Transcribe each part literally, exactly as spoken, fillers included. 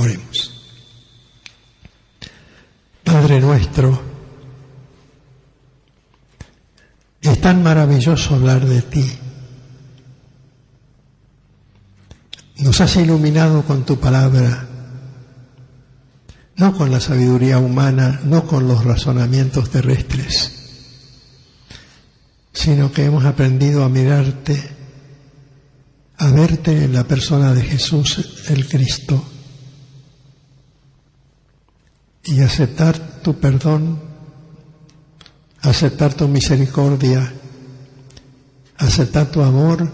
Oremos. Padre nuestro, es tan maravilloso hablar de ti. Nos has iluminado con tu palabra, no con la sabiduría humana, no con los razonamientos terrestres, sino que hemos aprendido a mirarte, a verte en la persona de Jesús el Cristo y aceptar tu perdón, aceptar tu misericordia, aceptar tu amor,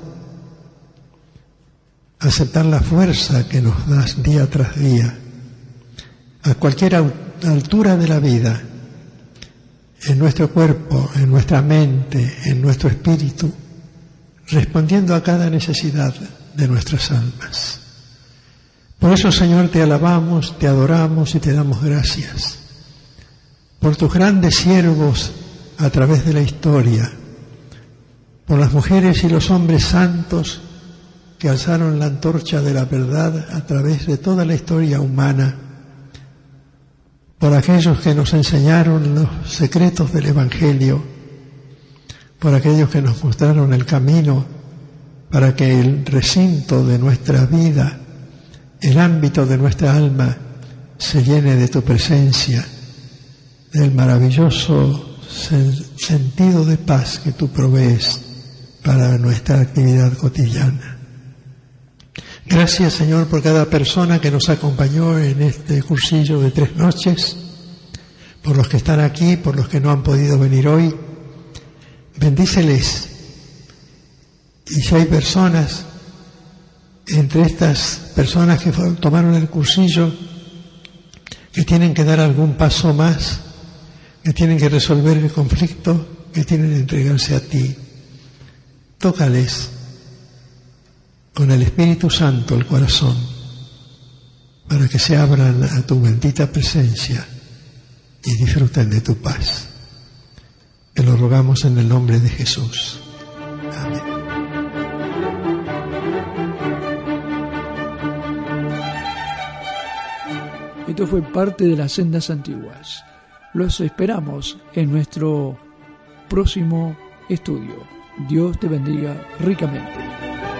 aceptar la fuerza que nos das día tras día, a cualquier altura de la vida, en nuestro cuerpo, en nuestra mente, en nuestro espíritu, respondiendo a cada necesidad de nuestras almas. Por eso, Señor, te alabamos, te adoramos y te damos gracias por tus grandes siervos a través de la historia, por las mujeres y los hombres santos que alzaron la antorcha de la verdad a través de toda la historia humana, por aquellos que nos enseñaron los secretos del Evangelio, por aquellos que nos mostraron el camino para que el recinto de nuestra vida, el ámbito de nuestra alma, se llene de tu presencia, del maravilloso sen- sentido de paz que tú provees para nuestra actividad cotidiana. Gracias, Señor, por cada persona que nos acompañó en este cursillo de tres noches, por los que están aquí, por los que no han podido venir hoy. Bendíceles. Y si hay personas, entre estas personas que tomaron el cursillo, que tienen que dar algún paso más, que tienen que resolver el conflicto, que tienen que entregarse a ti, tócales con el Espíritu Santo el corazón, para que se abran a tu bendita presencia y disfruten de tu paz. Te lo rogamos en el nombre de Jesús. Amén. Esto fue parte de las sendas antiguas. Los esperamos en nuestro próximo estudio. Dios te bendiga ricamente.